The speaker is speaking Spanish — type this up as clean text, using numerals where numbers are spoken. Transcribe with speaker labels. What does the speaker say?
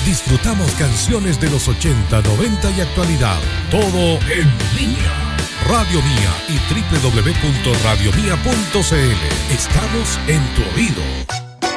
Speaker 1: Disfrutamos canciones de los 80, 90 y actualidad. Todo en línea. Radio Mía y www.radiomia.cl. Estamos en tu oído.